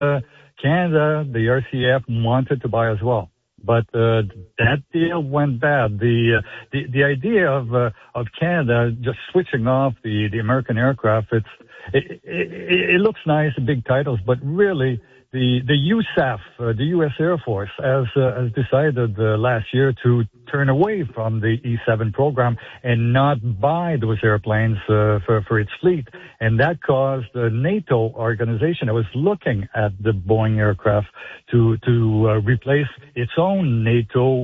Canada, the RCF wanted to buy as well. But that deal went bad. The idea of Canada just switching off the American aircraft, it looks nice, big titles, but really the USAF, the U.S. Air Force, has decided last year to turn away from the E-7 program and not buy those airplanes for its fleet. And that caused the NATO organization that was looking at the Boeing aircraft to replace its own NATO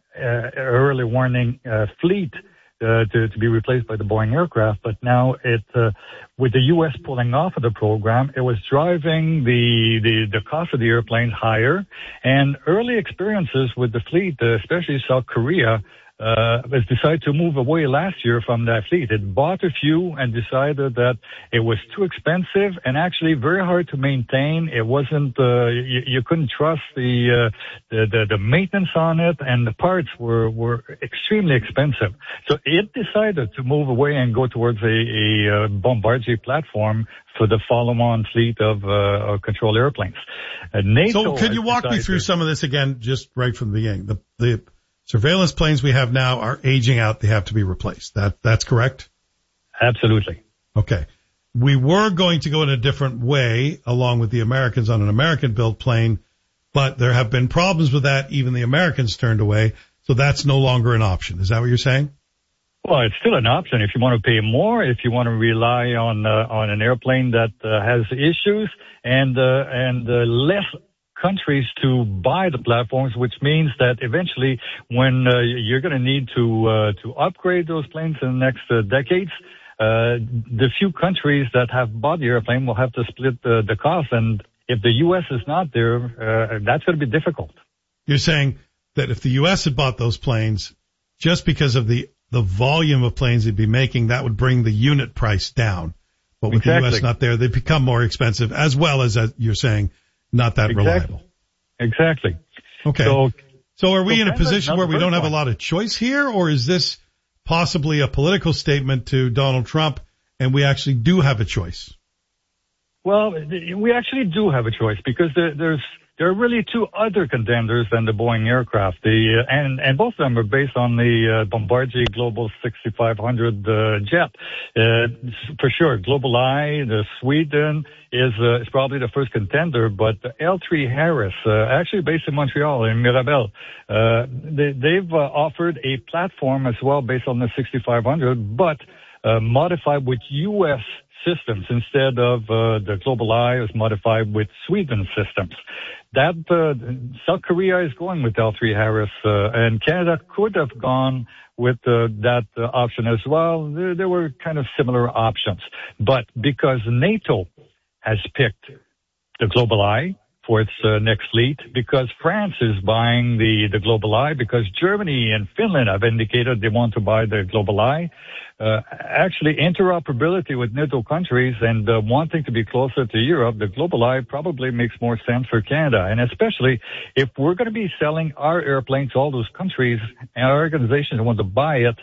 early warning fleet to be replaced by the Boeing aircraft. But now with the U.S. pulling off of the program, it was driving the cost of the airplanes higher. And early experiences with the fleet, especially South Korea, has decided to move away last year from that fleet. It bought a few and decided that it was too expensive and actually very hard to maintain. It wasn't, you couldn't trust the maintenance on it, and the parts were extremely expensive. So it decided to move away and go towards a Bombardier platform for the follow-on fleet of control airplanes. So can you walk me through some of this again, just right from the beginning? The surveillance planes we have now are aging out. They have to be replaced. That's correct? Absolutely. Okay. We were going to go in a different way along with the Americans on an American-built plane, but there have been problems with that. Even the Americans turned away. So that's no longer an option. Is that what you're saying? Well, it's still an option if you want to pay more, if you want to rely on an airplane that has issues and less countries to buy the platforms, which means that eventually when you're going to need to upgrade those planes in the next decades, the few countries that have bought the airplane will have to split the cost. And if the U.S. is not there, that's going to be difficult. You're saying that if the U.S. had bought those planes, just because of the volume of planes they'd be making, that would bring the unit price down. But with the U.S. not there, they become more expensive, as well as you're saying, not that reliable. Exactly. Okay. So are we in a position where we don't have a lot of choice here, or is this possibly a political statement to Donald Trump and we actually do have a choice? Well, we actually do have a choice because there are really two other contenders than the Boeing aircraft. And both of them are based on the Bombardier Global 6500 jet. For sure, GlobalEye, the Sweden is probably the first contender, but L3 Harris, actually based in Montreal, in Mirabel, they've offered a platform as well based on the 6500, but modified with U.S. systems instead of the GlobalEye is modified with Sweden systems. That South Korea is going with L3 Harris, and Canada could have gone with that option as well. There were kind of similar options, but because NATO has picked the GlobalEye for its next fleet, because France is buying the GlobalEye, because Germany and Finland have indicated they want to buy the GlobalEye. Actually, interoperability with NATO countries and wanting to be closer to Europe, the GlobalEye probably makes more sense for Canada. And especially if we're going to be selling our airplanes to all those countries and our organizations want to buy it,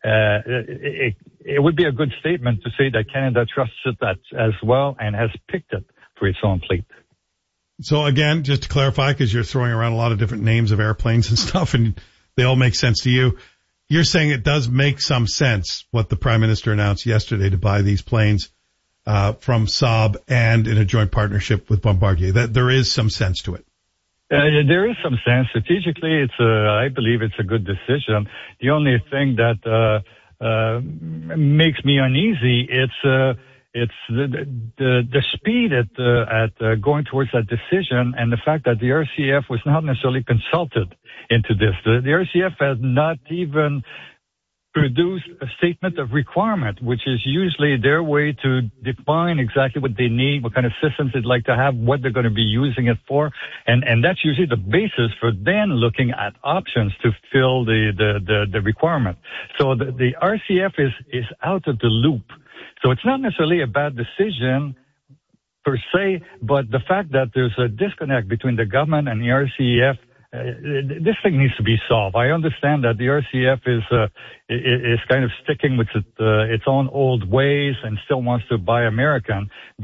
it would be a good statement to say that Canada trusts it as well and has picked it for its own fleet. So again, just to clarify, because you're throwing around a lot of different names of airplanes and stuff, and they all make sense to you, you're saying it does make some sense what the Prime Minister announced yesterday to buy these planes from Saab and in a joint partnership with Bombardier. That there is some sense to it. There is some sense. Strategically, I believe it's a good decision. The only thing that makes me uneasy, it's the speed at going towards that decision, and the fact that the RCF was not necessarily consulted into this. The RCF has not even produced a statement of requirement, which is usually their way to define exactly what they need, what kind of systems they'd like to have, what they're going to be using it for, and that's usually the basis for then looking at options to fill the requirement. So the RCF is out of the loop. So it's not necessarily a bad decision per se, but the fact that there's a disconnect between the government and the RCF, this thing needs to be solved. I understand that the RCF is kind of sticking with its own old ways and still wants to buy American, but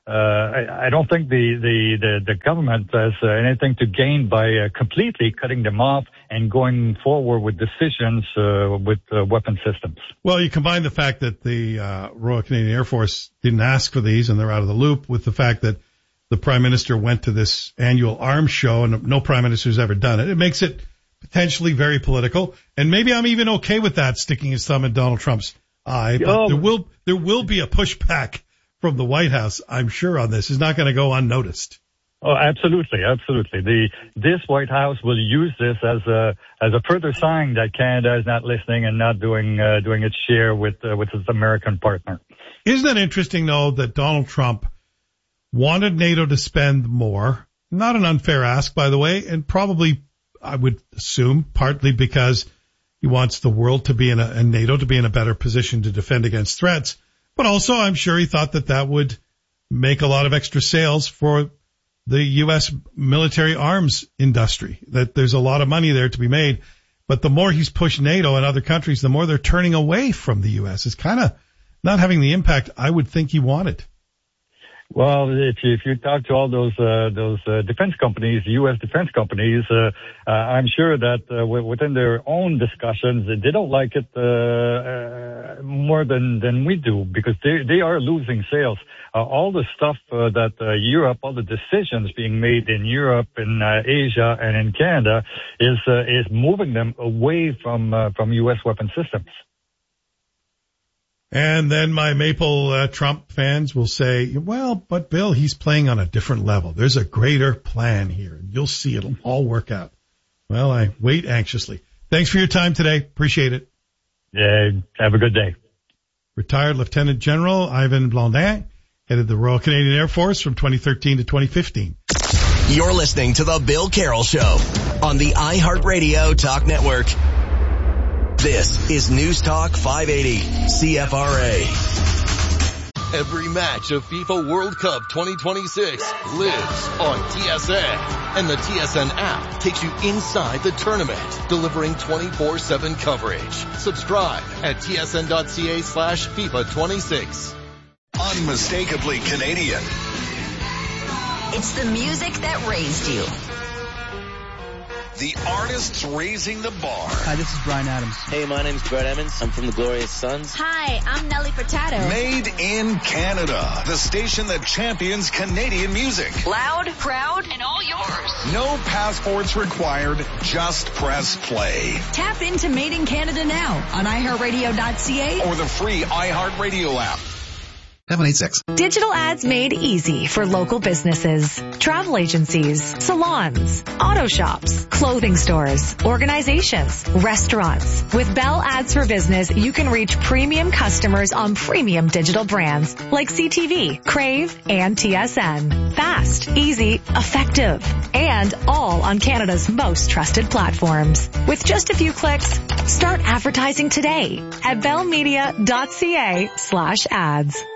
I don't think the government has anything to gain by completely cutting them off and going forward with decisions with weapon systems. Well, you combine the fact that the Royal Canadian Air Force didn't ask for these and they're out of the loop with the fact that the Prime Minister went to this annual arms show and no Prime Minister's ever done it. It makes it potentially very political, and maybe I'm even okay with that, sticking his thumb in Donald Trump's eye, but there will be a pushback from the White House, I'm sure, on this. It's not going to go unnoticed. Oh, absolutely. This White House will use this as a further sign that Canada is not listening and not doing its share with its American partner. Isn't it interesting, though, that Donald Trump wanted NATO to spend more? Not an unfair ask, by the way, and probably, I would assume, partly because he wants the world to be and NATO to be in a better position to defend against threats. But also, I'm sure he thought that would make a lot of extra sales for the U.S. military arms industry, that there's a lot of money there to be made. But the more he's pushed NATO and other countries, the more they're turning away from the U.S. It's kind of not having the impact I would think he wanted. Well, if you talk to all those defense companies, U.S. defense companies, I'm sure that within their own discussions, they don't like it more than we do, because they are losing sales. All the stuff that Europe, all the decisions being made in Europe, in Asia, and in Canada is moving them away from U.S. weapon systems. And then my Maple Trump fans will say, well, but Bill, he's playing on a different level. There's a greater plan here. You'll see it'll all work out. Well, I wait anxiously. Thanks for your time today. Appreciate it. Yeah, have a good day. Retired Lieutenant General Ivan Blondin headed the Royal Canadian Air Force from 2013 to 2015. You're listening to The Bill Carroll Show on the iHeartRadio Talk Network. This is News Talk 580 CFRA. Every match of FIFA World Cup 2026 lives on TSN. And the TSN app takes you inside the tournament, delivering 24/7 coverage. Subscribe at tsn.ca/FIFA26. Unmistakably Canadian. It's the music that raised you. The artists raising the bar. Hi, this is Bryan Adams. Hey, my name's Brett Emmons. I'm from the Glorious Sons. Hi, I'm Nelly Furtado. Made in Canada. The station that champions Canadian music. Loud, proud, and all yours. No passports required. Just press play. Tap into Made in Canada now on iHeartRadio.ca or the free iHeartRadio app. 786. Digital ads made easy for local businesses, travel agencies, salons, auto shops, clothing stores, organizations, restaurants. With Bell Ads for Business, you can reach premium customers on premium digital brands like CTV, Crave, and TSN. Fast, easy, effective, and all on Canada's most trusted platforms. With just a few clicks, start advertising today at bellmedia.ca/ads.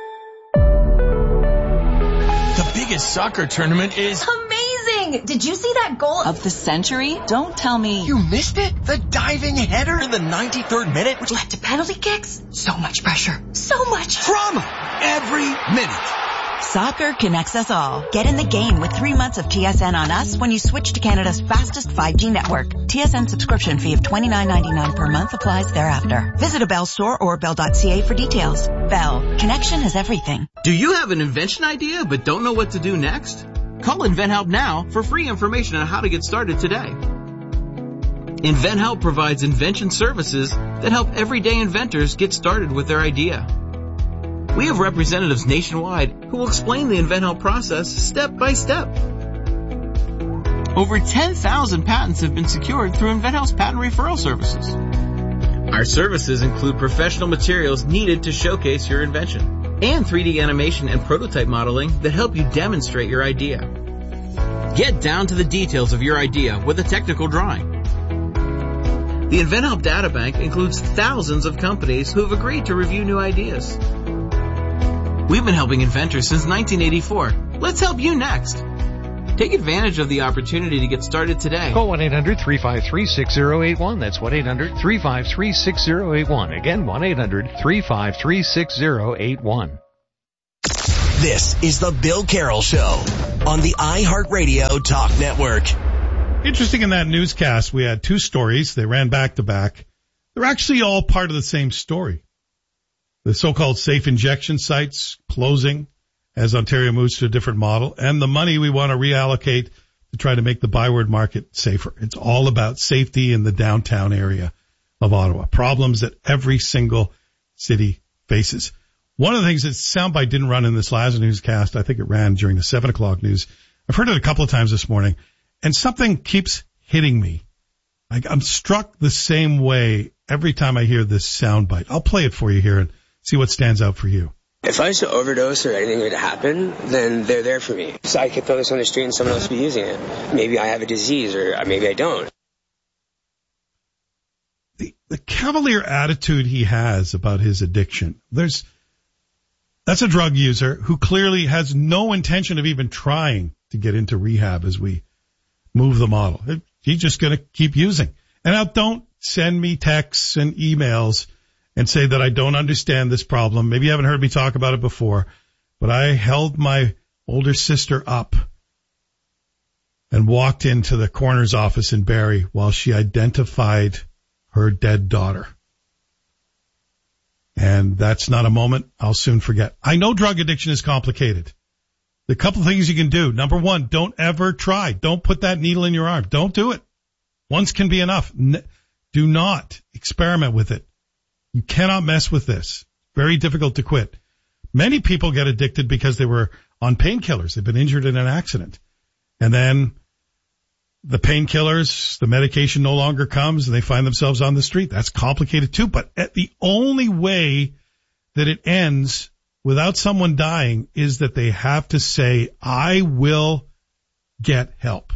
The biggest soccer tournament is amazing! Did you see that goal of the century? Don't tell me you missed it. The diving header in the 93rd minute, which led to penalty kicks. So much pressure. So much drama every minute. Soccer connects us all. Get in the game with 3 months of TSN on us when you switch to Canada's fastest 5G network. TSN subscription fee of $29.99 per month applies thereafter. Visit a Bell store or bell.ca for details. Bell. Connection is everything. Do you have an invention idea but don't know what to do next? Call InventHelp now for free information on how to get started today. InventHelp provides invention services that help everyday inventors get started with their idea. We have representatives nationwide who will explain the InventHelp process step by step. Over 10,000 patents have been secured through InventHelp's patent referral services. Our services include professional materials needed to showcase your invention and 3D animation and prototype modeling that help you demonstrate your idea. Get down to the details of your idea with a technical drawing. The InventHelp Databank includes thousands of companies who have agreed to review new ideas. We've been helping inventors since 1984. Let's help you next. Take advantage of the opportunity to get started today. Call 1-800-353-6081. That's 1-800-353-6081. Again, 1-800-353-6081. This is the Bill Carroll Show on the iHeartRadio Talk Network. Interesting, in that newscast, we had two stories. They ran back to back. They're actually all part of the same story. The so-called safe injection sites closing as Ontario moves to a different model, and the money we want to reallocate to try to make the Byward market safer. It's all about safety in the downtown area of Ottawa. Problems that every single city faces. One of the things that soundbite didn't run in this last newscast, I think it ran during the 7 o'clock news. I've heard it a couple of times this morning, and something keeps hitting me. I'm struck the same way every time I hear this soundbite. I'll play it for you here and see what stands out for you. If I was to overdose or anything were to happen, then they're there for me. So I could throw this on the street and someone else would be using it. Maybe I have a disease or maybe I don't. The cavalier attitude he has about his addiction. That's a drug user who clearly has no intention of even trying to get into rehab as we move the model. He's just going to keep using. And now don't send me texts and emails and say that I don't understand this problem. Maybe you haven't heard me talk about it before, but I held my older sister up and walked into the coroner's office in Barrie while she identified her dead daughter. And that's not a moment I'll soon forget. I know drug addiction is complicated. The couple things you can do. Number one, don't ever try. Don't put that needle in your arm. Don't do it. Once can be enough. Do not experiment with it. You cannot mess with this. Very difficult to quit. Many people get addicted because they were on painkillers. They've been injured in an accident. And then the painkillers, the medication no longer comes, and they find themselves on the street. That's complicated too. But the only way that it ends without someone dying is that they have to say, I will get help.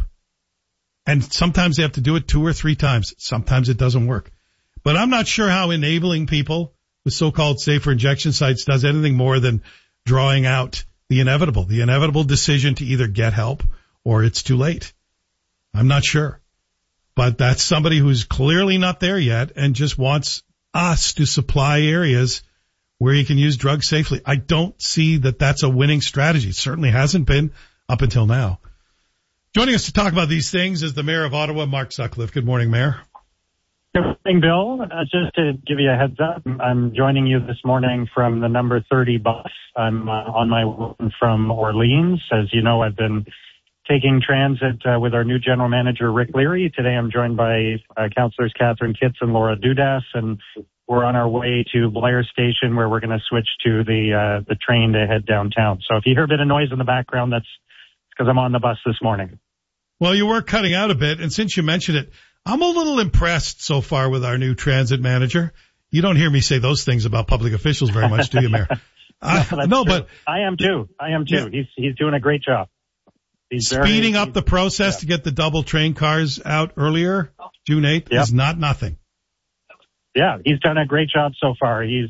And sometimes they have to do it 2 or 3 times. Sometimes it doesn't work. But I'm not sure how enabling people with so-called safer injection sites does anything more than drawing out the inevitable decision to either get help or it's too late. I'm not sure. But that's somebody who's clearly not there yet and just wants us to supply areas where you can use drugs safely. I don't see that that's a winning strategy. It certainly hasn't been up until now. Joining us to talk about these things is the Mayor of Ottawa, Mark Sutcliffe. Good morning, Mayor. Good morning, Bill. Just to give you a heads up, I'm joining you this morning from the number 30 bus. I'm on my way from Orleans. As you know, I've been taking transit with our new general manager, Rick Leary. Today I'm joined by councillors Catherine Kitts and Laura Dudas, and we're on our way to Blair Station, where we're going to switch to the train to head downtown. So if you hear a bit of noise in the background, that's because I'm on the bus this morning. Well, you were cutting out a bit, and since you mentioned it, I'm a little impressed so far with our new transit manager. You don't hear me say those things about public officials very much, do you, Mayor? No, but I am too. Yeah. He's doing a great job. He's speeding up the process to get the double train cars out earlier, June 8th, is not nothing. Yeah, he's done a great job so far. He's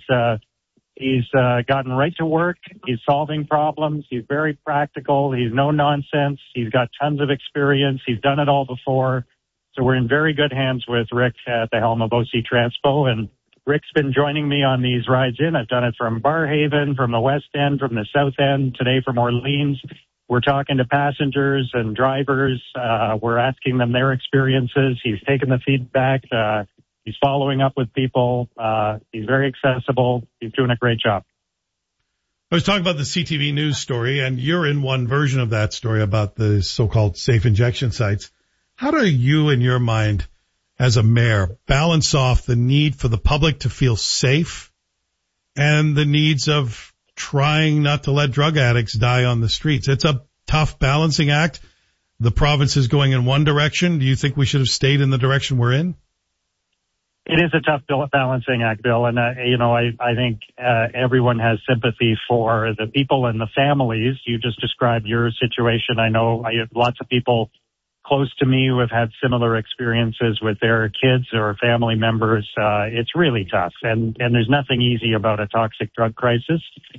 gotten right to work. He's solving problems. He's very practical. He's no nonsense. He's got tons of experience. He's done it all before. So we're in very good hands with Rick at the helm of OC Transpo. And Rick's been joining me on these rides in. I've done it from Barrhaven, from the West End, from the South End, today from Orleans. We're talking to passengers and drivers. We're asking them their experiences. He's taken the feedback. He's following up with people. He's very accessible. He's doing a great job. I was talking about the CTV News story, and you're in one version of that story about the so-called safe injection sites. How do you, in your mind, as a mayor, balance off the need for the public to feel safe and the needs of trying not to let drug addicts die on the streets? It's a tough balancing act. The province is going in one direction. Do you think we should have stayed in the direction we're in? It is a tough balancing act, Bill. And, I think everyone has sympathy for the people and the families. You just described your situation. I know I have lots of people close to me who have had similar experiences with their kids or family members. It's really tough. And there's nothing easy about a toxic drug crisis.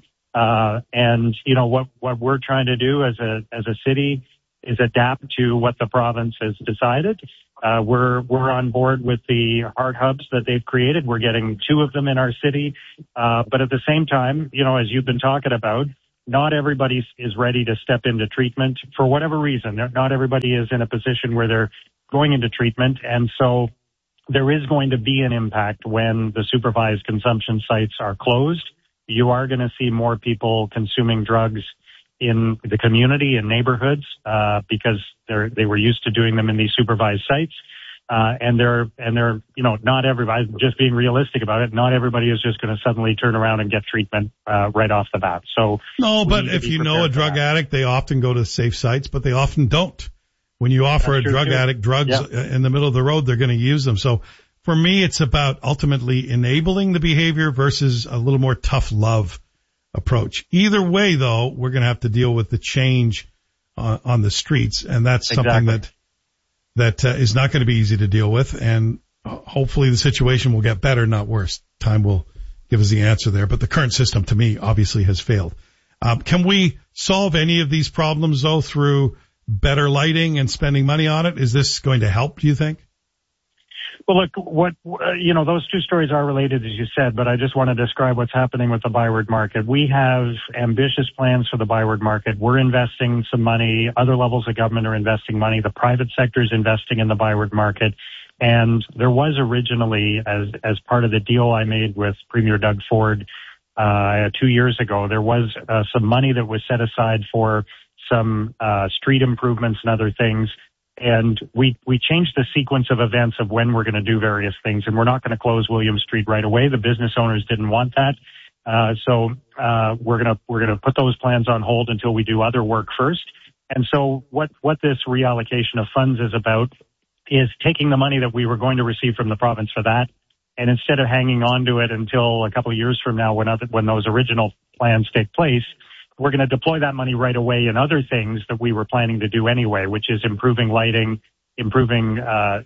What we're trying to do as a city is adapt to what the province has decided. We're on board with the heart hubs that they've created. We're getting 2 of them in our city. But at the same time, as you've been talking about, not everybody is ready to step into treatment for whatever reason. Not everybody is in a position where they're going into treatment. And so there is going to be an impact when the supervised consumption sites are closed. You are going to see more people consuming drugs in the community and neighborhoods, because they were used to doing them in these supervised sites. And they're, not everybody, just being realistic about it, not everybody is just going to suddenly turn around and get treatment, right off the bat. So. No, but if you know a drug addict, they often go to safe sites, but they often don't. When you offer a drug addict drugs in the middle of the road, they're going to use them. So for me, it's about ultimately enabling the behavior versus a little more tough love approach. Either way, though, we're going to have to deal with the change on the streets, and that's something that is not going to be easy to deal with. And hopefully the situation will get better, not worse. Time will give us the answer there. But the current system, to me, obviously has failed. Can we solve any of these problems, though, through better lighting and spending money on it? Is this going to help, do you think? Well, look, those two stories are related, as you said, but I just want to describe what's happening with the Byward Market. We have ambitious plans for the Byward Market. We're investing some money. Other levels of government are investing money. The private sector is investing in the Byward Market. And there was originally, as part of the deal I made with Premier Doug Ford 2 years ago, there was some money that was set aside for some street improvements and other things. And we changed the sequence of events of when we're going to do various things. And we're not going to close William Street right away. The business owners didn't want that. So we're going to put those plans on hold until we do other work first. And so what this reallocation of funds is about is taking the money that we were going to receive from the province for that, and instead of hanging on to it until a couple of years from now when those original plans take place, we're going to deploy that money right away in other things that we were planning to do anyway, which is improving lighting, improving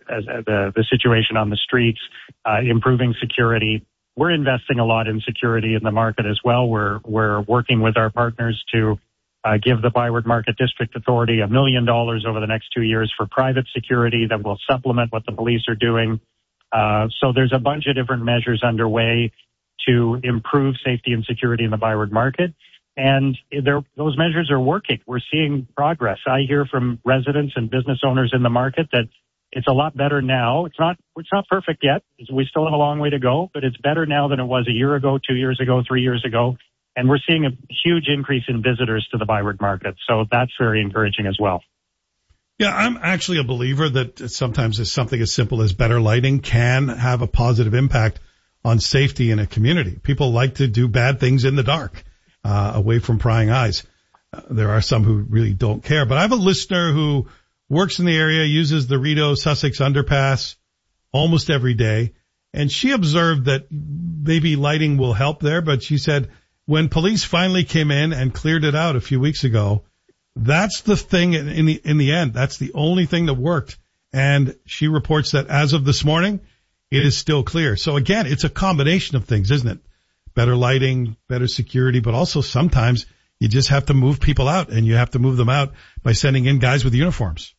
the situation on the streets, improving security. We're investing a lot in security in the market as well. We're working with our partners to give the Byward Market District Authority $1 million over the next 2 years for private security that will supplement what the police are doing. So there's a bunch of different measures underway to improve safety and security in the Byward Market. And those measures are working. We're seeing progress. I hear from residents and business owners in the market that it's a lot better now. It's not perfect yet. We still have a long way to go, but it's better now than it was a year ago, 2 years ago, 3 years ago. And we're seeing a huge increase in visitors to the Byward Market. So that's very encouraging as well. Yeah, I'm actually a believer that sometimes something as simple as better lighting can have a positive impact on safety in a community. People like to do bad things in the dark. Away from prying eyes. There are some who really don't care. But I have a listener who works in the area, uses the Rideau Sussex underpass almost every day, and she observed that maybe lighting will help there, but she said when police finally came in and cleared it out a few weeks ago, that's the thing in the end. That's the only thing that worked. And she reports that as of this morning, it is still clear. So again, it's a combination of things, isn't it? Better lighting, better security, but also sometimes you just have to move people out, and you have to move them out by sending in guys with uniforms.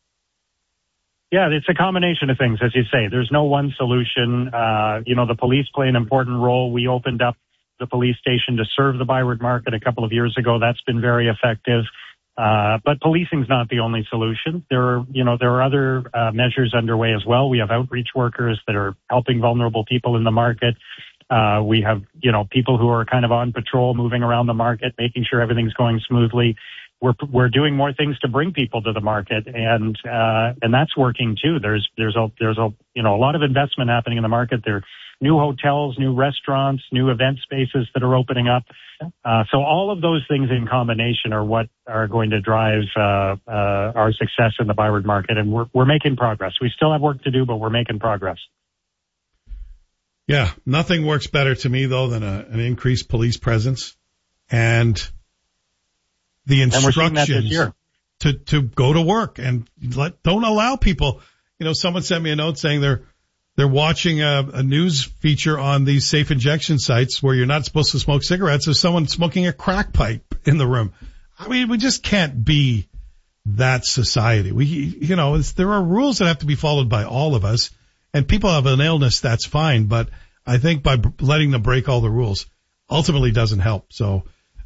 Yeah, it's a combination of things, as you say. There's no one solution. The police play an important role. We opened up the police station to serve the Byward Market a couple of years ago. That's been very effective. But policing's not the only solution. There are other measures underway as well. We have outreach workers that are helping vulnerable people in the market. We have, people who are kind of on patrol, moving around the market, making sure everything's going smoothly. We're doing more things to bring people to the market, and that's working too. There's a lot of investment happening in the market. There are new hotels, new restaurants, new event spaces that are opening up. So all of those things in combination are what are going to drive our success in the Byward Market, and we're making progress. We still have work to do, but we're making progress. Yeah, nothing works better to me, though, than an increased police presence and the instructions to go to work and don't allow people. Someone sent me a note saying they're watching a news feature on these safe injection sites where you're not supposed to smoke cigarettes. There's someone smoking a crack pipe in the room. I mean, we just can't be that society. There are rules that have to be followed by all of us. And people have an illness, that's fine, but I think by letting them break all the rules ultimately doesn't help. So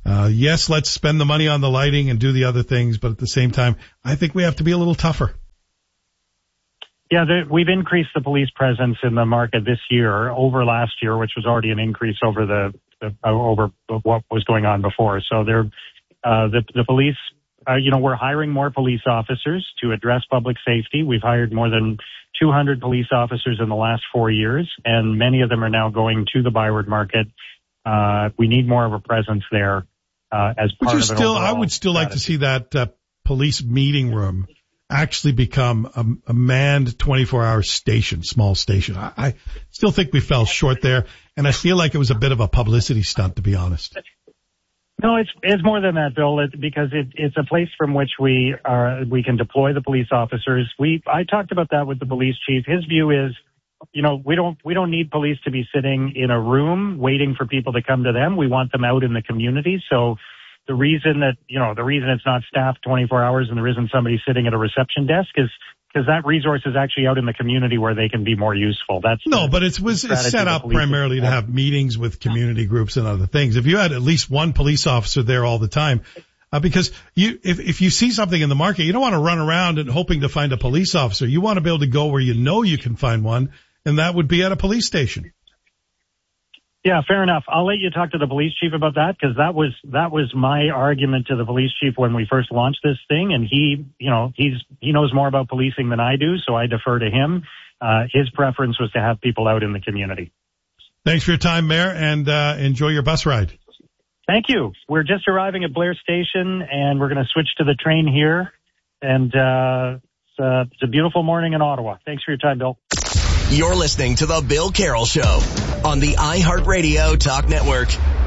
Yes, let's spend the money on the lighting and do the other things, but at the same time, I think we have to be a little tougher. Yeah, we've increased the police presence in the market this year over last year, which was already an increase over over what was going on before. So the police, we're hiring more police officers to address public safety. We've hired more than 200 police officers in the last 4 years, and many of them are now going to the Byward market. We need more of a presence there as part of an overall I would still like to see that police meeting room actually become a manned 24-hour station, small station. I still think we fell short there, and I feel like it was a bit of a publicity stunt, to be honest. No, it's more than that, Bill, because it's a place from which we can deploy the police officers. I talked about that with the police chief. His view is, we don't need police to be sitting in a room waiting for people to come to them. We want them out in the community. So the reason it's not staffed 24 hours and there isn't somebody sitting at a reception desk is because that resource is actually out in the community where they can be more useful. But it's set up primarily to have meetings with community groups and other things. If you had at least one police officer there all the time, because if you see something in the market, you don't want to run around and hoping to find a police officer. You want to be able to go where you can find one, and that would be at a police station. Yeah, fair enough. I'll let you talk to the police chief about that, because that was my argument to the police chief when we first launched this thing, and he knows more about policing than I do, so I defer to him. His preference was to have people out in the community. Thanks for your time, Mayor, and enjoy your bus ride. Thank you. We're just arriving at Blair Station, and we're going to switch to the train here, and it's a beautiful morning in Ottawa. Thanks for your time, Bill. You're listening to The Bill Carroll Show on the iHeartRadio Talk Network.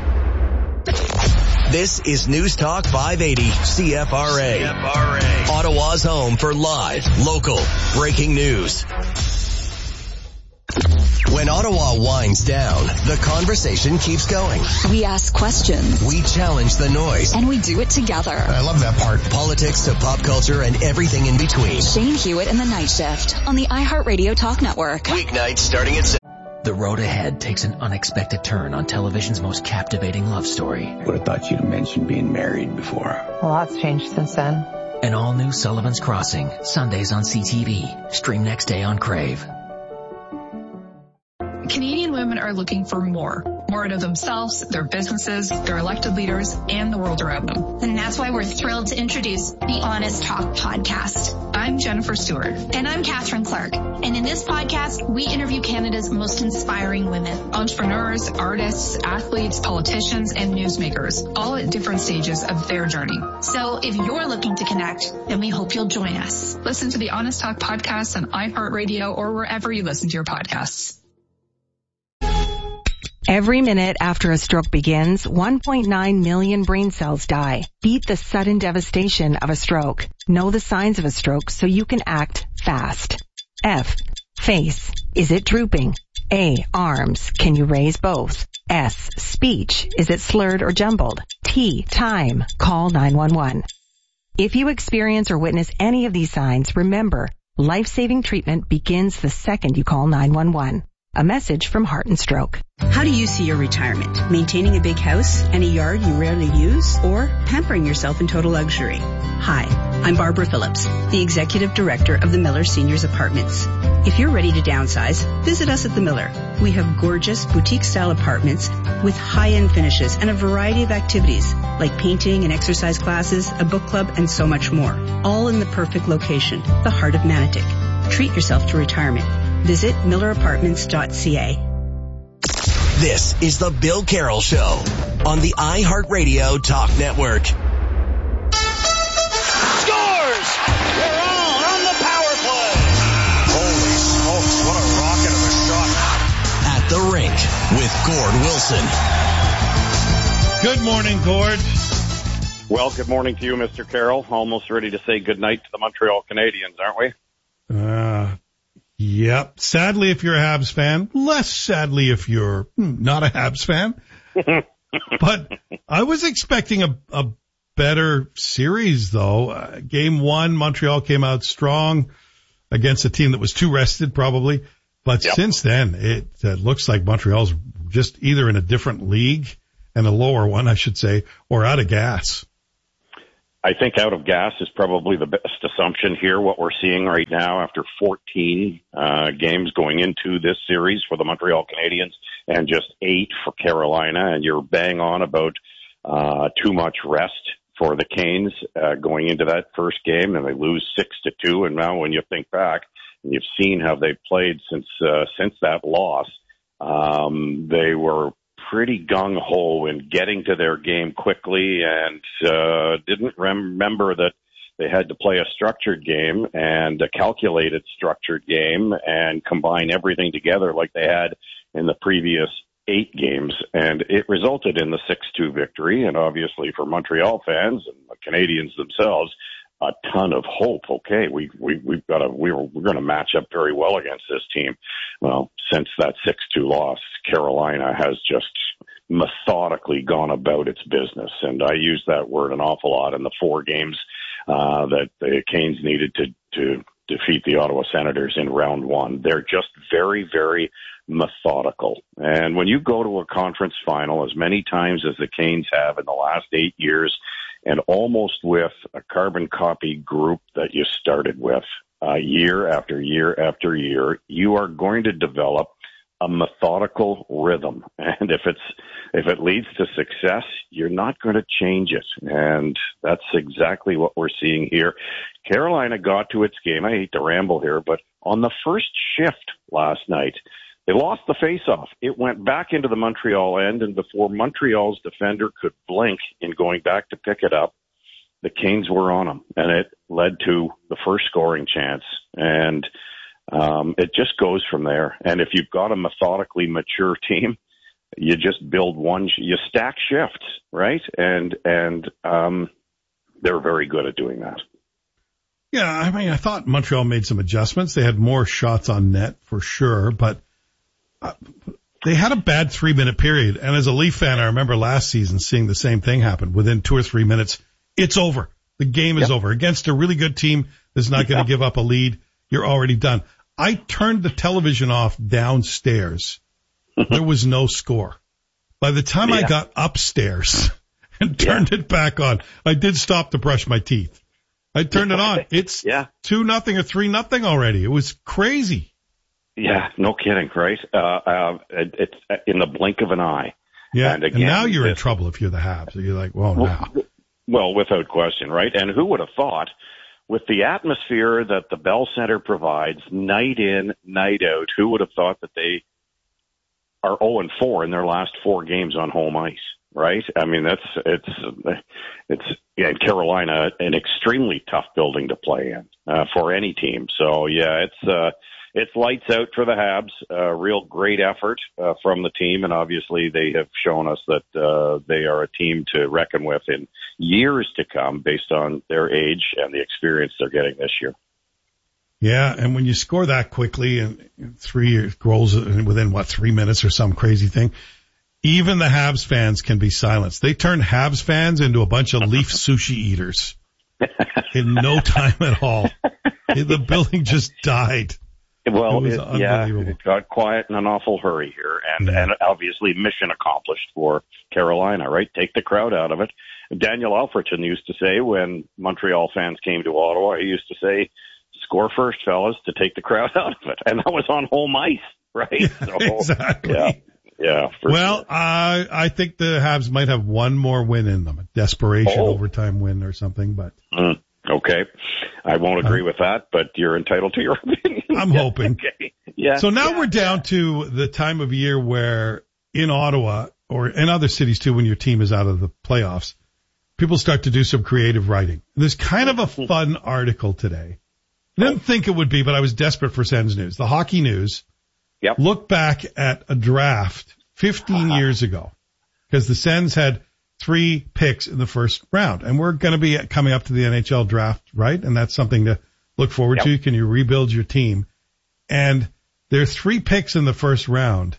This is News Talk 580 CFRA. Ottawa's home for live, local, breaking news. When Ottawa winds down, the conversation keeps going. We ask questions. We challenge the noise. And we do it together. I love that part. Politics to pop culture and everything in between. Shane Hewitt and the Night Shift on the iHeartRadio Talk Network. Weeknights starting at 7. The road ahead takes an unexpected turn on television's most captivating love story. Would have thought you'd have mentioned being married before. A lot's changed since then. An all-new Sullivan's Crossing, Sundays on CTV. Stream next day on Crave. Canadian women are looking for more out of themselves, their businesses, their elected leaders, and the world around them. And that's why we're thrilled to introduce the Honest Talk podcast. I'm Jennifer Stewart. And I'm Catherine Clark. And in this podcast, we interview Canada's most inspiring women. Entrepreneurs, artists, athletes, politicians, and newsmakers, all at different stages of their journey. So if you're looking to connect, then we hope you'll join us. Listen to the Honest Talk podcast on iHeartRadio or wherever you listen to your podcasts. Every minute after a stroke begins, 1.9 million brain cells die. Beat the sudden devastation of a stroke. Know the signs of a stroke so you can act fast. F. Face. Is it drooping? A. Arms. Can you raise both? S. Speech. Is it slurred or jumbled? T. Time. Call 911. If you experience or witness any of these signs, remember, life-saving treatment begins the second you call 911. A message from Heart and Stroke. How do you see your retirement? Maintaining a big house and a yard you rarely use, or pampering yourself in total luxury? Hi, I'm Barbara Phillips, the Executive Director of the Miller Seniors Apartments. If you're ready to downsize, visit us at the Miller. We have gorgeous boutique-style apartments with high-end finishes and a variety of activities like painting and exercise classes, a book club, and so much more. All in the perfect location, the heart of Manotick. Treat yourself to retirement. Visit millerapartments.ca. This is The Bill Carroll Show on the iHeartRadio Talk Network. Scores! We're on the power play. Holy smokes, what a rocket of a shot. At the rink with Gord Wilson. Good morning, Gord. Well, good morning to you, Mr. Carroll. Almost ready to say goodnight to the Montreal Canadiens, aren't we? Yep. Sadly, if you're a Habs fan. Less sadly if you're not a Habs fan. But I was expecting a better series, though. Game 1, Montreal came out strong against a team that was too rested, probably. But since then, it looks like Montreal's just either in a different league and a lower one, I should say, or out of gas? I think out of gas is probably the best assumption here. What we're seeing right now after 14 games going into this series for the Montreal Canadiens and just 8 for Carolina, and you're bang on about too much rest for the Canes going into that first game, and they lose 6-2. And now when you think back and you've seen how they've played since that loss, they were pretty gung-ho in getting to their game quickly and didn't remember that they had to play a structured game and a calculated structured game and combine everything together like they had in the previous 8 games. And it resulted in the 6-2 victory. And obviously for Montreal fans and the Canadiens themselves, a ton of hope. Okay, we're going to match up very well against this team. Well, since that 6-2 loss, Carolina has just methodically gone about its business, and I use that word an awful lot in the 4 games that the Canes needed to defeat the Ottawa Senators in round 1. They're just very, very methodical. And when you go to a conference final as many times as the Canes have in the last 8 years, and almost with a carbon copy group that you started with year after year after year, you are going to develop a methodical rhythm. And if it leads to success, you're not going to change it. And that's exactly what we're seeing here. Carolina got to its game. I hate to ramble here, but on the first shift last night, they lost the face-off. It went back into the Montreal end, and before Montreal's defender could blink in going back to pick it up, the Canes were on them, and it led to the first scoring chance. And it just goes from there. And if you've got a methodically mature team, you just build you stack shifts, right? And they're very good at doing that. Yeah, I mean, I thought Montreal made some adjustments. They had more shots on net for sure, but they had a bad 3-minute period. And as a Leaf fan, I remember last season seeing the same thing happen. Within 2 or 3 minutes, it's over. The game is over. Against a really good team that's not going to give up a lead, you're already done. I turned the television off downstairs. There was no score. By the time I got upstairs and turned it back on, I did stop to brush my teeth. I turned it on. It's 2-0 or 3-0 already. It was crazy. Yeah, no kidding, right? It's in the blink of an eye. Yeah, and now you're in trouble if you're the Habs. So you're like, well, now. Well, without question, right? And who would have thought, with the atmosphere that the Bell Center provides night in, night out, who would have thought that they are 0-4 in their last 4 games on home ice, right? I mean, it's Carolina, an extremely tough building to play in for any team. So yeah, it's lights out for the Habs. Real great effort from the team, and obviously they have shown us that they are a team to reckon with in years to come based on their age and the experience they're getting this year. Yeah, and when you score that quickly and 3 goals within 3 minutes or some crazy thing, even the Habs fans can be silenced. They turned Habs fans into a bunch of Leaf sushi eaters in no time at all. The building just died. Well, it got quiet in an awful hurry here, and obviously mission accomplished for Carolina, right? Take the crowd out of it. Daniel Alfredson used to say when Montreal fans came to Ottawa, he used to say, "Score first, fellas, to take the crowd out of it," and that was on home ice, right? Yeah, so, exactly. Yeah. Well, I think the Habs might have one more win in them, a desperation overtime win or something, but. Okay. I won't agree with that, but you're entitled to your opinion. I'm hoping. Okay. Yeah. So now we're down to the time of year where in Ottawa or in other cities too, when your team is out of the playoffs, people start to do some creative writing. There's kind of a fun article today. I didn't think it would be, but I was desperate for Sens News. The Hockey News looked back at a draft 15 years ago because the Sens had 3 picks in the first round. And we're going to be coming up to the NHL draft, right? And that's something to look forward to. Can you rebuild your team? And there's 3 picks in the first round.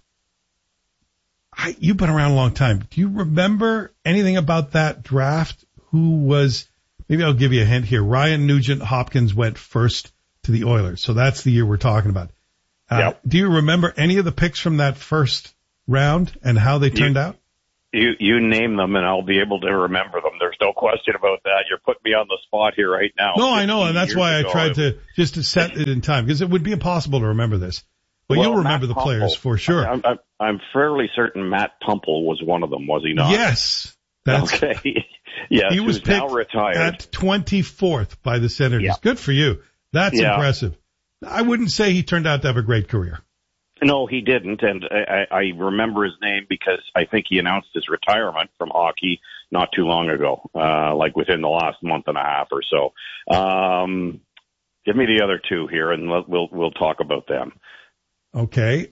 You've been around a long time. Do you remember anything about that draft? Who was, maybe I'll give you a hint here. Ryan Nugent-Hopkins went first to the Oilers. So that's the year we're talking about. Do you remember any of the picks from that first round and how they turned out? You name them, and I'll be able to remember them. There's no question about that. You're putting me on the spot here right now. No, I know, and that's why I tried to set it in time, because it would be impossible to remember this. But you'll remember the players for sure. I'm fairly certain Matt Pumple was one of them, was he not? Yes. Okay. Yes, he was picked now retired at 24th by the Senators. Yeah. Good for you. That's impressive. I wouldn't say he turned out to have a great career. No, he didn't, and I remember his name because I think he announced his retirement from hockey not too long ago, like within the last month and a half or so. Give me the other two here, and we'll talk about them. Okay,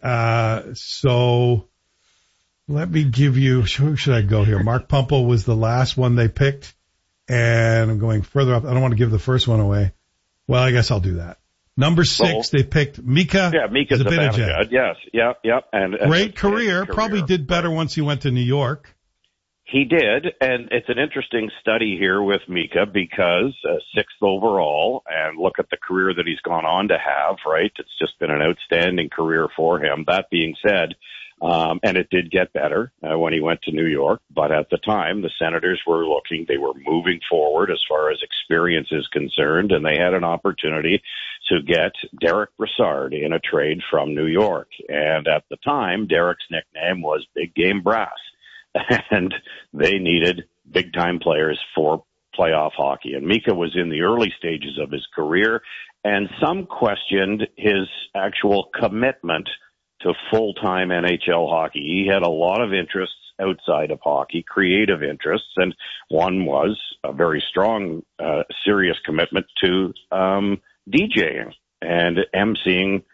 so let me give you, who should I go here? Mark Pumple was the last one they picked, and I'm going further up. I don't want to give the first one away. Well, I guess I'll do that. Number 6, they picked Mika. Yeah, Mika Zibanejad. Yes, yep. And great career. Probably did better once he went to New York. He did, and it's an interesting study here with Mika because 6th overall, and look at the career that he's gone on to have, right? It's just been an outstanding career for him. That being said, and it did get better when he went to New York, but at the time, the Senators were they were moving forward as far as experience is concerned, and they had an opportunity to get Derek Brassard in a trade from New York. And at the time, Derek's nickname was Big Game Brass. And they needed big-time players for playoff hockey. And Mika was in the early stages of his career, and some questioned his actual commitment to full-time NHL hockey. He had a lot of interests outside of hockey, creative interests, and one was a very strong, serious commitment to DJing and emceeing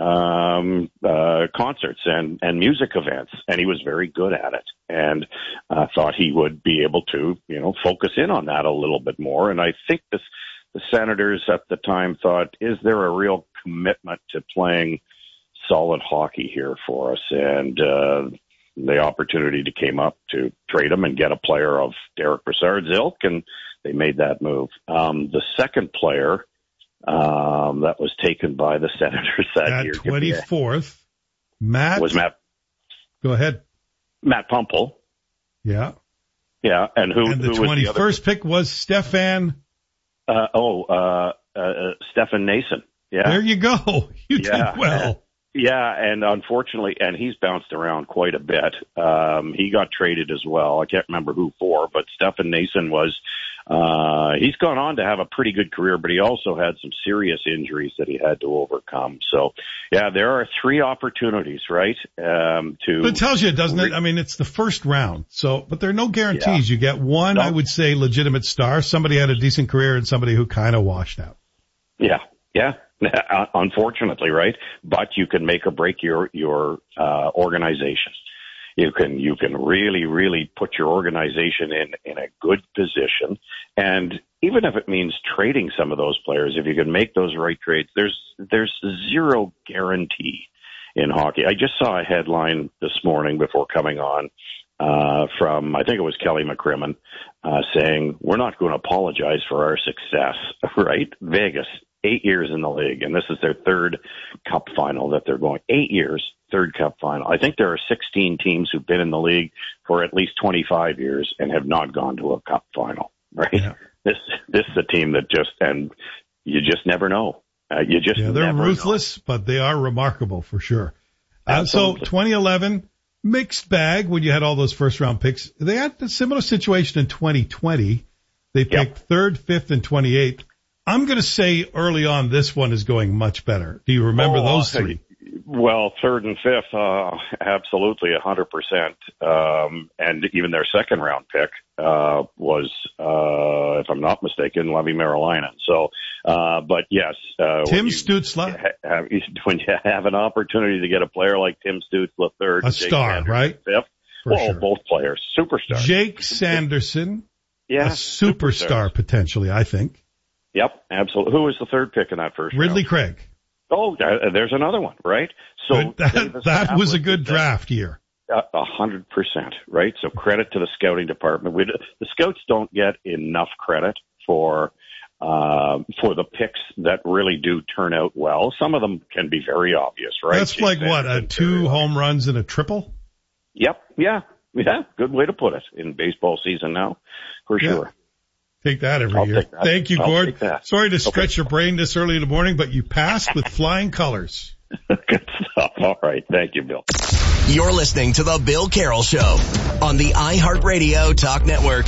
concerts and music events, and he was very good at it, and thought he would be able to, focus in on that a little bit more. And I think the Senators at the time thought, is there a real commitment to playing solid hockey here for us? And the opportunity came up to trade him and get a player of Derek Brassard's ilk, and they made that move. The second player that was taken by the Senators that year. 24th. Matt. Go ahead. Matt Pumple. Yeah. Yeah. And who the 21st pick was Stefan. Stefan Nason. Yeah. There you go. You did well. Yeah, and unfortunately, and he's bounced around quite a bit. He got traded as well. I can't remember who for, but Stefan Nason was, he's gone on to have a pretty good career, but he also had some serious injuries that he had to overcome. So, yeah, there are 3 opportunities, right? But it tells you, doesn't it? I mean, it's the first round. So, but there are no guarantees. Yeah. You get one, I would say, legitimate star. Somebody had a decent career and somebody who kind of washed out. Yeah. Unfortunately, right? But you can make or break your organization. You can really, really put your organization in a good position. And even if it means trading some of those players, if you can make those right trades, there's zero guarantee in hockey. I just saw a headline this morning before coming on from, I think it was Kelly McCrimmon, saying, we're not going to apologize for our success, right? Vegas, 8 years in the league, and this is their 3rd cup final that they're going. 8 years, 3rd cup final. I think there are 16 teams who've been in the league for at least 25 years and have not gone to a cup final, right? Yeah. This is a team that and you just never know. They're ruthless, but they are remarkable for sure. So 2011, mixed bag when you had all those first-round picks. They had a similar situation in 2020. They picked 3rd, 5th, and 28th. I'm going to say early on this one is going much better. Do you remember those 3? Well, 3rd and 5th, absolutely 100%. And even their 2nd round pick was, if I'm not mistaken, Levi Merilainen. So, but yes. Tim Stützle. When you have an opportunity to get a player like Tim Stützle, 3rd. A star, right? 5th. Sure. Both players. Superstar. Jake Sanderson. A superstar potentially, I think. Yep, absolutely. Who was the 3rd pick in that first Ridley round? Craig. Oh, there's another one, right? So that was a good draft year. 100%, right? So credit to the scouting department. The scouts don't get enough credit for the picks that really do turn out well. Some of them can be very obvious, right? That's like what, 2 home runs and a triple? Yep, yeah. Yeah, good way to put it. In baseball season now, for sure. Take that every year. Take that. Thank you, Gord. Sorry to stretch Okay. your brain this early in the morning, but you passed with flying colors. Good stuff. All right. Thank you, Bill. You're listening to The Bill Carroll Show on the iHeartRadio Talk Network.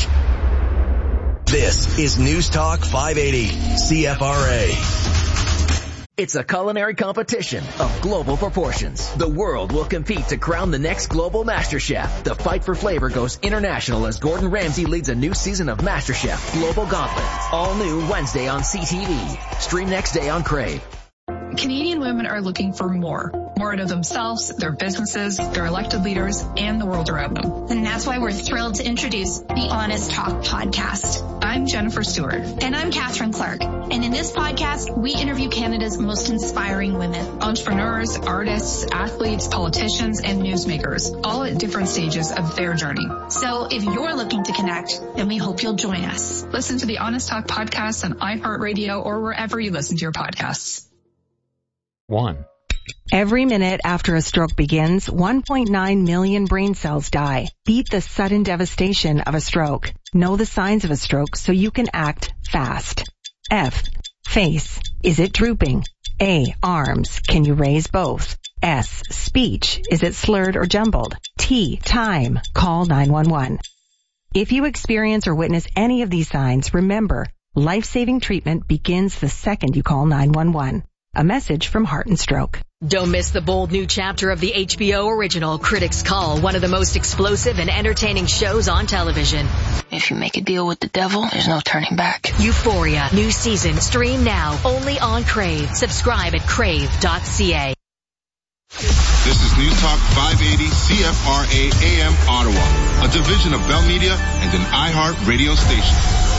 This is News Talk 580 CFRA. It's a culinary competition of global proportions. The world will compete to crown the next global MasterChef. The fight for flavor goes international as Gordon Ramsay leads a new season of MasterChef Global Gauntlet. All new Wednesday on CTV. Stream next day on Crave. Canadian women are looking for more out of themselves, their businesses, their elected leaders, and the world around them. And that's why we're thrilled to introduce the Honest Talk podcast. I'm Jennifer Stewart. And I'm Catherine Clark. And in this podcast, we interview Canada's most inspiring women. Entrepreneurs, artists, athletes, politicians, and newsmakers, all at different stages of their journey. So if you're looking to connect, then we hope you'll join us. Listen to the Honest Talk podcast on iHeartRadio or wherever you listen to your podcasts. 1. Every minute after a stroke begins, 1.9 million brain cells die. Beat the sudden devastation of a stroke. Know the signs of a stroke so you can act fast. F. Face. Is it drooping? A. Arms. Can you raise both? S. Speech. Is it slurred or jumbled? T. Time. Call 911. If you experience or witness any of these signs, remember, life-saving treatment begins the second you call 911. A message from Heart and Stroke. Don't miss the bold new chapter of the HBO original Critics' Call, one of the most explosive and entertaining shows on television. If you make a deal with the devil, there's no turning back. Euphoria, new season, stream now, only on Crave. Subscribe at crave.ca. This is News Talk 580 CFRA AM Ottawa, a division of Bell Media and an iHeart radio station.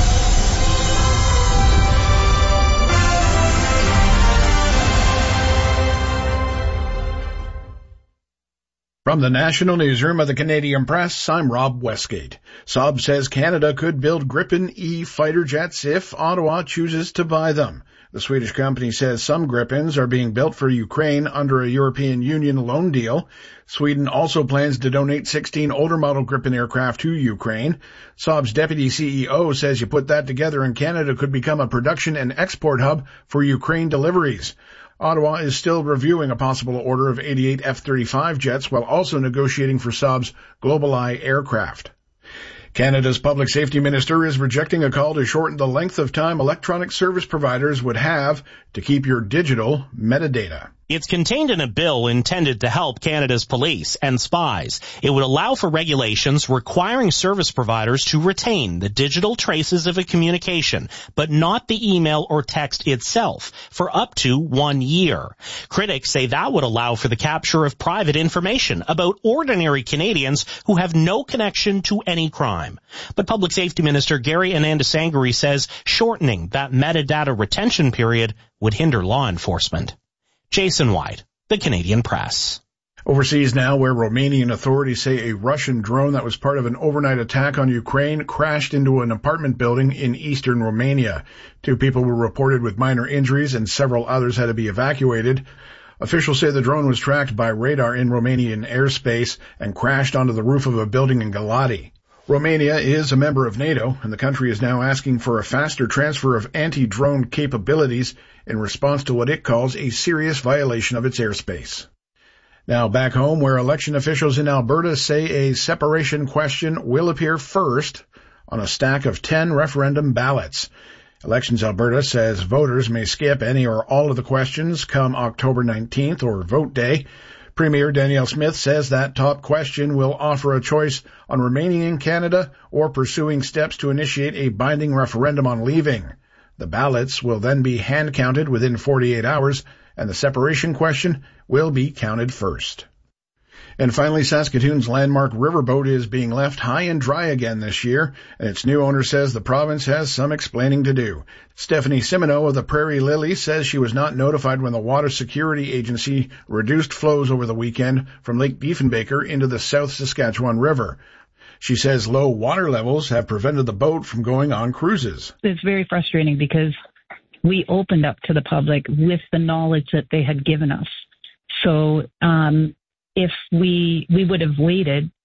From the National Newsroom of the Canadian Press, I'm Rob Westgate. Saab says Canada could build Gripen E fighter jets if Ottawa chooses to buy them. The Swedish company says some Gripens are being built for Ukraine under a European Union loan deal. Sweden also plans to donate 16 older model Gripen aircraft to Ukraine. Saab's deputy CEO says you put that together and Canada could become a production and export hub for Ukraine deliveries. Ottawa is still reviewing a possible order of 88 F-35 jets while also negotiating for Saab's GlobalEye aircraft. Canada's public safety minister is rejecting a call to shorten the length of time electronic service providers would have to keep your digital metadata. It's contained in a bill intended to help Canada's police and spies. It would allow for regulations requiring service providers to retain the digital traces of a communication, but not the email or text itself, for up to 1 year. Critics say that would allow for the capture of private information about ordinary Canadians who have no connection to any crime. But Public Safety Minister Gary Anandasangari says shortening that metadata retention period would hinder law enforcement. Jason White, the Canadian Press. Overseas now, where Romanian authorities say a Russian drone that was part of an overnight attack on Ukraine crashed into an apartment building in eastern Romania. 2 people were reported with minor injuries and several others had to be evacuated. Officials say the drone was tracked by radar in Romanian airspace and crashed onto the roof of a building in Galati. Romania is a member of NATO, and the country is now asking for a faster transfer of anti-drone capabilities in response to what it calls a serious violation of its airspace. Now back home, where election officials in Alberta say a separation question will appear first on a stack of 10 referendum ballots. Elections Alberta says voters may skip any or all of the questions come October 19th or vote day. Premier Danielle Smith says that top question will offer a choice on remaining in Canada or pursuing steps to initiate a binding referendum on leaving. The ballots will then be hand-counted within 48 hours, and the separation question will be counted first. And finally, Saskatoon's landmark riverboat is being left high and dry again this year, and its new owner says the province has some explaining to do. Stephanie Simoneau of the Prairie Lily says she was not notified when the Water Security Agency reduced flows over the weekend from Lake Diefenbaker into the South Saskatchewan River. She says low water levels have prevented the boat from going on cruises. It's very frustrating because we opened up to the public with the knowledge that they had given us. So, if we would have waited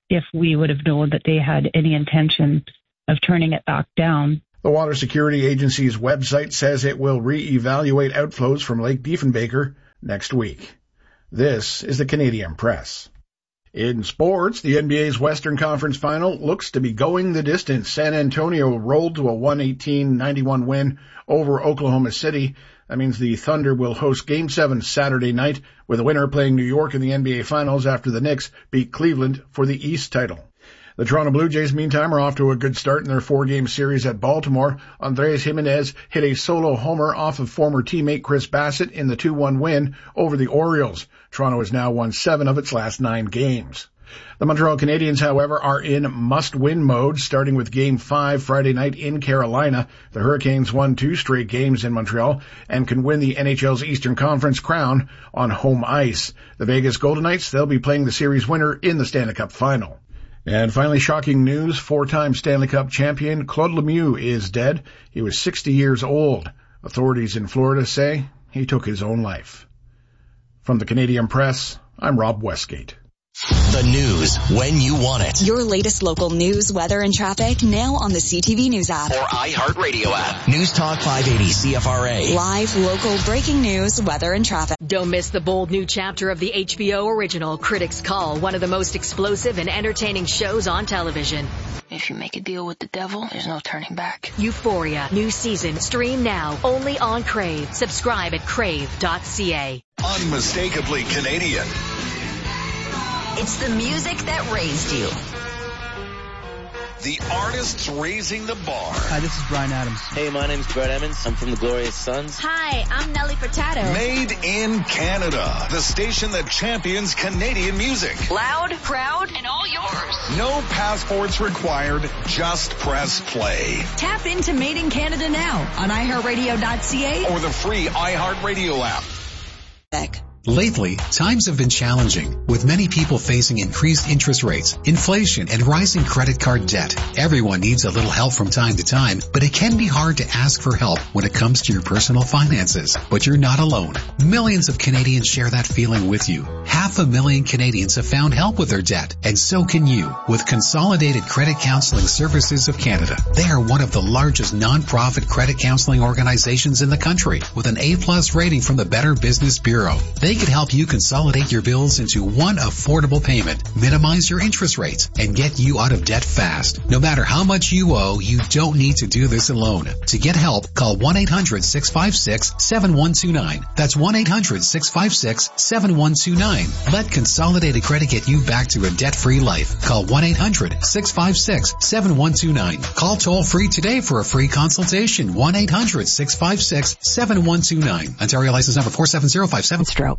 if we would have known that they had any intention of turning it back down. The Water Security Agency's website says it will re-evaluate outflows from Lake Diefenbaker next week. This is the Canadian Press. In sports, the NBA's Western Conference Final looks to be going the distance. San Antonio rolled to a 118-91 win over Oklahoma City. That means the Thunder will host Game 7 Saturday night, with the winner playing New York in the NBA Finals after the Knicks beat Cleveland for the East title. The Toronto Blue Jays, meantime, are off to a good start in their 4-game series at Baltimore. Andrés Giménez hit a solo homer off of former teammate Chris Bassett in the 2-1 win over the Orioles. Toronto has now won 7 of its last 9 games. The Montreal Canadiens, however, are in must-win mode, starting with Game 5 Friday night in Carolina. The Hurricanes won 2 straight games in Montreal and can win the NHL's Eastern Conference crown on home ice. The Vegas Golden Knights, they'll be playing the series winner in the Stanley Cup final. And finally, shocking news, 4-time Stanley Cup champion Claude Lemieux is dead. He was 60 years old. Authorities in Florida say he took his own life. From the Canadian Press, I'm Rob Westgate. The news when you want it. Your latest local news, weather, and traffic now on the CTV News app. Or iHeartRadio app. News Talk 580 CFRA. Live, local, breaking news, weather, and traffic. Don't miss the bold new chapter of the HBO original Critics Call, one of the most explosive and entertaining shows on television. If you make a deal with the devil, there's no turning back. Euphoria, new season, stream now, only on Crave. Subscribe at crave.ca. Unmistakably Canadian. It's the music that raised you. The artists raising the bar. Hi, this is Bryan Adams. Hey, my name's Brett Emmons. I'm from the Glorious Sons. Hi, I'm Nelly Furtado. Made in Canada. The station that champions Canadian music. Loud, proud, and all yours. No passports required. Just press play. Tap into Made in Canada now on iHeartRadio.ca or the free iHeartRadio app. Lately, times have been challenging, with many people facing increased interest rates, inflation, and rising credit card debt. Everyone needs a little help from time to time, but it can be hard to ask for help when it comes to your personal finances. But you're not alone. Millions of Canadians share that feeling with you. 500,000 Canadians have found help with their debt, and so can you, with Consolidated Credit Counseling Services of Canada. They are one of the largest non-profit credit counseling organizations in the country, with an A+ rating from the Better Business Bureau. They can help you consolidate your bills into one affordable payment, minimize your interest rates, and get you out of debt fast. No matter how much you owe, you don't need to do this alone. To get help, call 1-800-656-7129. That's 1-800-656-7129. Let Consolidated Credit get you back to a debt-free life. Call 1-800-656-7129. Call toll-free today for a free consultation. 1-800-656-7129. Ontario license number 47057. Stroke.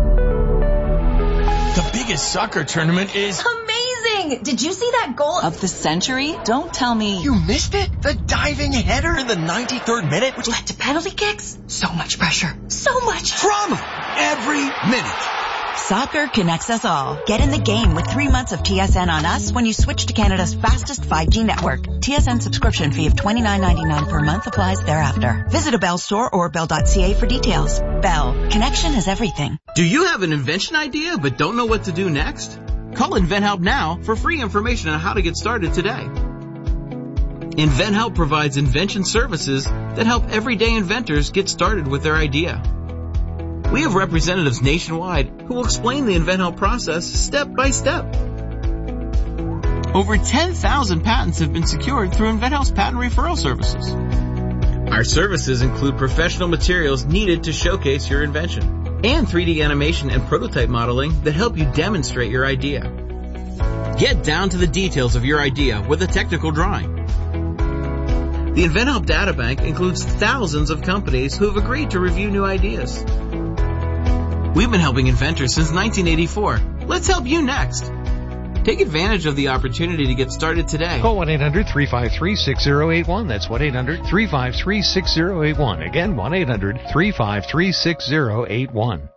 The biggest soccer tournament is amazing! Did you see that goal of the century? Don't tell me you missed it. The diving header in the 93rd minute, which led to penalty kicks. So much pressure. So much drama every minute. Soccer connects us all. Get in the game with 3 months of TSN on us when you switch to Canada's fastest 5G network. TSN subscription fee of $29.99 per month applies thereafter. Visit a Bell store or bell.ca for details. Bell. Connection is everything. Do you have an invention idea but don't know what to do next? Call InventHelp now for free information on how to get started today. InventHelp provides invention services that help everyday inventors get started with their idea. We have representatives nationwide who will explain the InventHelp process step by step. Over 10,000 patents have been secured through InventHelp's patent referral services. Our services include professional materials needed to showcase your invention and 3D animation and prototype modeling that help you demonstrate your idea. Get down to the details of your idea with a technical drawing. The InventHelp Databank includes thousands of companies who have agreed to review new ideas. We've been helping inventors since 1984. Let's help you next. Take advantage of the opportunity to get started today. Call 1-800-353-6081. That's 1-800-353-6081. Again, 1-800-353-6081.